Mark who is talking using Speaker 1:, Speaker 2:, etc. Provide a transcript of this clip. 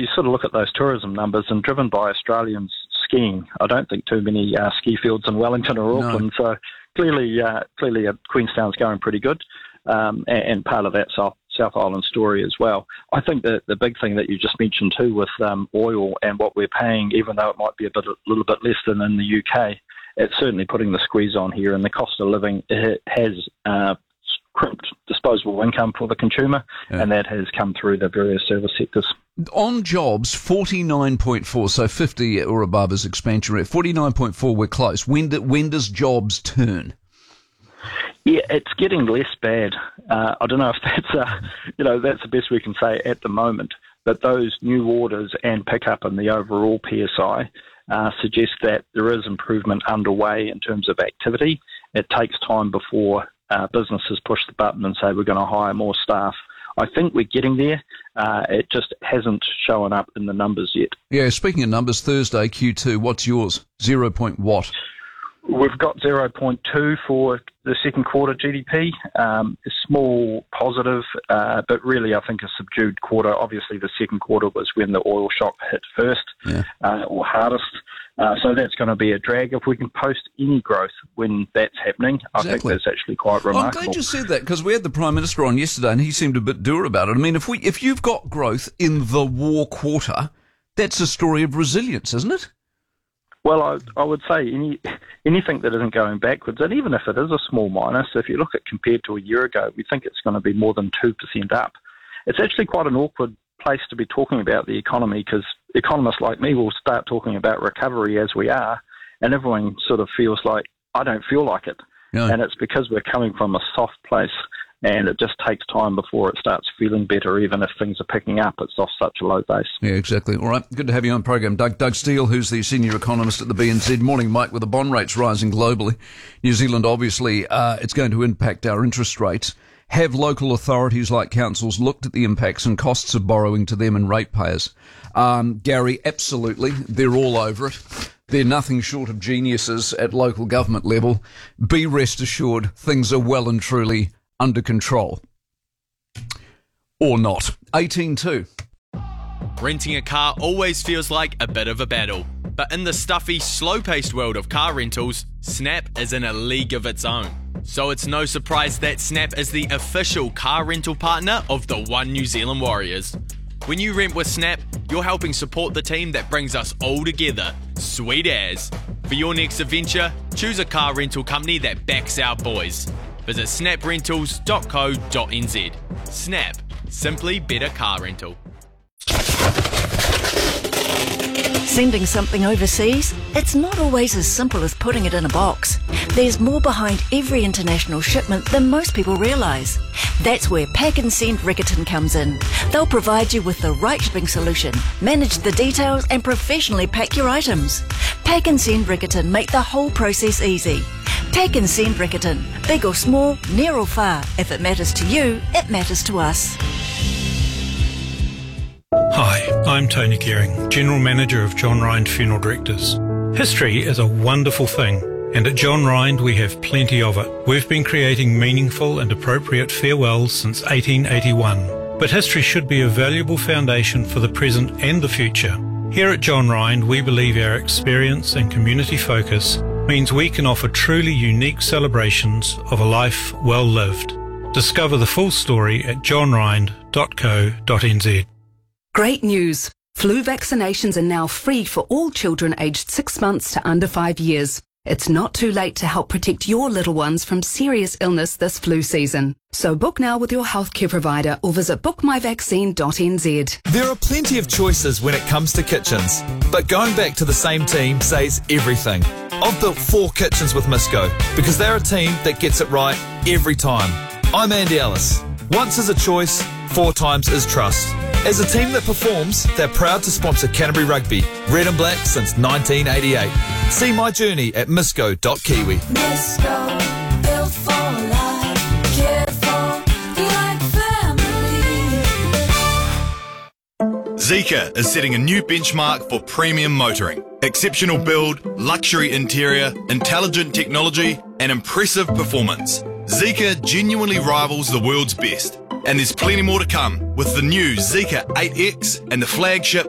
Speaker 1: you sort of look at those tourism numbers, and driven by Australians skiing, I don't think too many ski fields in Wellington or Auckland. So clearly Queenstown's going pretty good, and part of that South Island story as well. I think that the big thing that you just mentioned too with oil and what we're paying, even though it might be a little bit less than in the UK, it's certainly putting the squeeze on here, and the cost of living has crimped disposable income for the consumer, and that has come through the various service sectors.
Speaker 2: On jobs, 49.4, so 50 or above is expansion rate. 49.4, we're close. When does jobs turn?
Speaker 1: Yeah, it's getting less bad. I don't know if that's the best we can say at the moment, but those new orders and pickup in the overall PSI suggest that there is improvement underway in terms of activity. It takes time before businesses push the button and say we're going to hire more staff. I think we're getting there. It just hasn't shown up in the numbers yet. Yeah,
Speaker 2: speaking of numbers, Thursday, Q2, what's yours? 0. What?
Speaker 1: We've got 0.2 for the second quarter GDP. A small positive, but really I think a subdued quarter. Obviously the second quarter was when the oil shock hit first, or hardest. So that's going to be a drag. If we can post any growth when that's happening, I think that's actually quite remarkable.
Speaker 2: I'm glad you said that, because we had the Prime Minister on yesterday and he seemed a bit dour about it. I mean, if you've got growth in the war quarter, that's a story of resilience, isn't it?
Speaker 1: Well, I would say anything that isn't going backwards, and even if it is a small minus, if you look at compared to a year ago, we think it's going to be more than 2% up. It's actually quite an awkward place to be talking about the economy, because economists like me will start talking about recovery as we are, and everyone sort of feels like, I don't feel like it. No. And it's because we're coming from a soft place, and it just takes time before it starts feeling better, even if things are picking up. It's off such a low base.
Speaker 2: Yeah, exactly. All right, good to have you on program. Doug Steele, who's the senior economist at the BNZ. Morning, Mike. With the bond rates rising globally, New Zealand, obviously, it's going to impact our interest rates. Have local authorities like councils looked at the impacts and costs of borrowing to them and ratepayers? Gary, absolutely. They're all over it. They're nothing short of geniuses at local government level. Be rest assured, things are well and truly under control. Or not. 18.2.
Speaker 3: Renting a car always feels like a bit of a battle. But in the stuffy, slow-paced world of car rentals, Snap is in a league of its own. So it's no surprise that Snap is the official car rental partner of the One New Zealand Warriors. When you rent with Snap, you're helping support the team that brings us all together. Sweet as. For your next adventure, choose a car rental company that backs our boys. Visit snaprentals.co.nz. Snap. Simply better car rental.
Speaker 4: Sending something overseas? It's not always as simple as putting it in a box. There's more behind every international shipment than most people realise. That's where Pack and Send Riccarton comes in. They'll provide you with the right shipping solution, manage the details and professionally pack your items. Pack and Send Riccarton make the whole process easy. Pack and Send Riccarton. Big or small, near or far. If it matters to you, it matters to us.
Speaker 5: Hi, I'm Tony Gearing, General Manager of John Rind Funeral Directors. History is a wonderful thing, and at John Rind we have plenty of it. We've been creating meaningful and appropriate farewells since 1881, but history should be a valuable foundation for the present and the future. Here at John Rind, we believe our experience and community focus means we can offer truly unique celebrations of a life well lived. Discover the full story at johnrind.co.nz.
Speaker 6: Great news! Flu vaccinations are now free for all children aged 6 months to under 5 years. It's not too late to help protect your little ones from serious illness this flu season. So book now with your healthcare provider or visit bookmyvaccine.nz.
Speaker 7: There are plenty of choices when it comes to kitchens, but going back to the same team says everything. I've built 4 kitchens with Misco because they're a team that gets it right every time. I'm Andy Ellis. Once is a choice, 4 times is trust. As a team that performs, they're proud to sponsor Canterbury Rugby, red and black since 1988. See my journey at misco.kiwi.
Speaker 8: Misco, built for life, cared for like family.
Speaker 9: Zeekr is setting a new benchmark for premium motoring. Exceptional build, luxury interior, intelligent technology, and impressive performance. Zeekr genuinely rivals the world's best. And there's plenty more to come with the new Zeekr 8X and the flagship